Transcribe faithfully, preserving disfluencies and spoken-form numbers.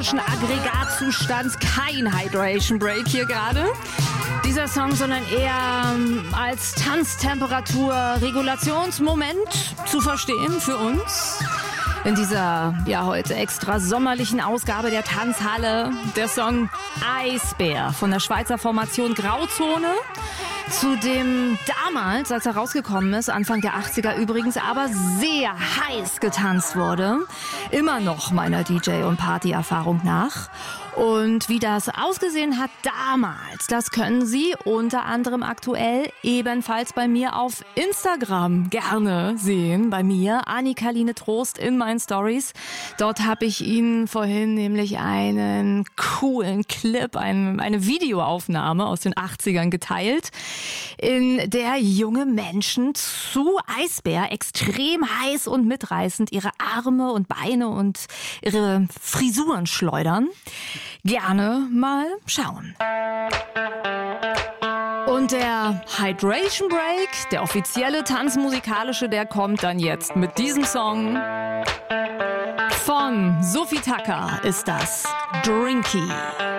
euphorischen Aggregatzustand. Kein Hydration Break hier gerade. Dieser Song, sondern eher als Tanztemperatur-Regulationsmoment zu verstehen für uns. In dieser ja heute extra sommerlichen Ausgabe der Tanzhalle der Song Eisbär von der Schweizer Formation Grauzone. Zu dem damals, als er rausgekommen ist, Anfang der achtziger übrigens, aber sehr heiß getanzt wurde. Immer noch meiner D J- und Party-Erfahrung nach. Und wie das ausgesehen hat damals, das können Sie unter anderem aktuell ebenfalls bei mir auf Instagram gerne sehen. Bei mir, Annika-Line Trost in meinen Stories. Dort habe ich Ihnen vorhin nämlich einen coolen Clip, ein, eine Videoaufnahme aus den achtzigern geteilt, in der junge Menschen zu Eisbär extrem heiß und mitreißend ihre Arme und Beine und ihre Frisuren schleudern. Gerne mal schauen. Und der Hydration Break, der offizielle tanzmusikalische, der kommt dann jetzt mit diesem Song von Sophie Tucker ist das Drinky.